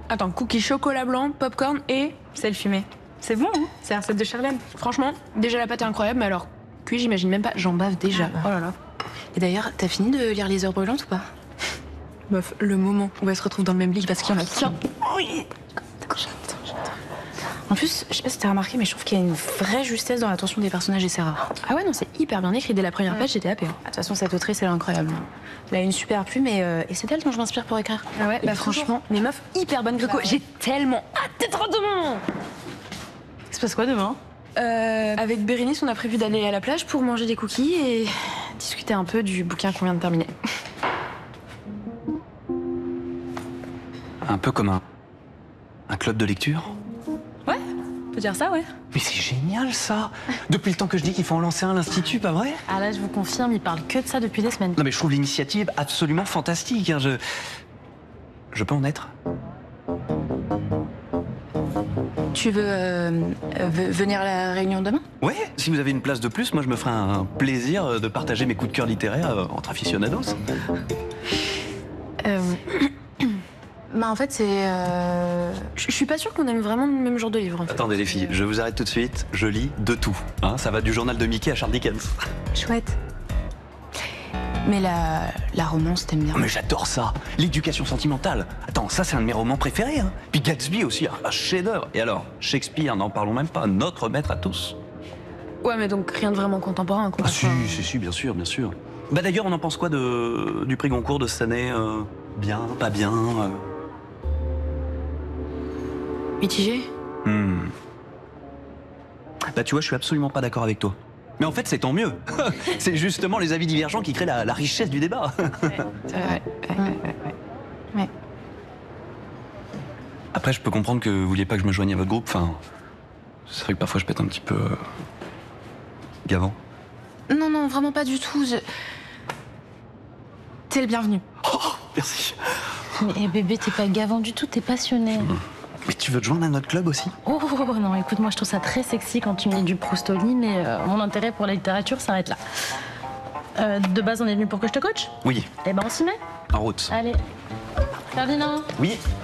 Attends, cookies chocolat blanc, popcorn et sel fumé. C'est bon, hein? C'est la recette de Charlène. Franchement, déjà la pâte est incroyable, mais alors, cuit, j'imagine même pas. J'en bave déjà. Oh là là. Et d'ailleurs, t'as fini de lire Les Heures brûlantes ou pas? Meuf, le moment où elle se retrouve dans le même lit parce qu'il y en a qu'un. Oui. En plus, je sais pas si t'as remarqué, mais je trouve qu'il y a une vraie justesse dans l'attention des personnages et c'est rare. Ah ouais, non, c'est hyper bien écrit. Dès la première page, j'étais happée. De toute façon, cette autrice, elle est incroyable. Elle a une super plume et c'est d'elle dont je m'inspire pour écrire. Ah ouais, bah franchement, mes meufs hyper bonnes Gréco. Bah ouais. J'ai tellement hâte d'être demain. Il se passe quoi demain? Avec Bérénice, on a prévu d'aller à la plage pour manger des cookies et discuter un peu du bouquin qu'on vient de terminer. Un peu comme un club de lecture. Ouais, on peut dire ça, ouais. Mais c'est génial ça. Depuis le temps que je dis qu'il faut en lancer un à l'Institut, pas vrai? Ah là, je vous confirme, il parle que de ça depuis des semaines. Non mais je trouve l'initiative absolument fantastique. Hein. Je peux en être? Tu veux venir à la réunion demain? Ouais, si vous avez une place de plus, moi je me ferai un plaisir de partager mes coups de cœur littéraires entre aficionados. Bah en fait, c'est... Je suis pas sûre qu'on aime vraiment le même genre de livre. En fait. Attendez les filles, je vous arrête tout de suite. Je lis de tout. Hein, ça va du journal de Mickey à Charles Dickens. Chouette. Mais la romance, t'aimes bien? Oh, mais j'adore ça. L'éducation sentimentale. Attends, ça c'est un de mes romans préférés. Hein. Puis Gatsby aussi, un chef-d'œuvre. Et alors, Shakespeare, n'en parlons même pas. Notre maître à tous. Ouais, mais donc rien de vraiment contemporain, quoi. Ah si, bien sûr, bien sûr. Bah d'ailleurs, on en pense quoi du prix Goncourt de cette année Bien, pas bien Mitigé? Bah tu vois, je suis absolument pas d'accord avec toi. Mais en fait, c'est tant mieux. C'est justement les avis divergents qui créent la richesse du débat. Ouais. Après, je peux comprendre que vous vouliez pas que je me joigne à votre groupe. Enfin, c'est vrai que parfois je peux être un petit peu gavant. Non, vraiment pas du tout. T'es le bienvenu. Oh, merci. Mais bébé, t'es pas gavant du tout, t'es passionné. Mais tu veux te joindre à notre club aussi? Oh non, écoute, moi je trouve ça très sexy quand tu me lis du Proust au lit, mais mon intérêt pour la littérature s'arrête là. De base, on est venu pour que je te coach? Oui, Eh ben, on s'y met. en route. Allez. Ferdinand? Oui.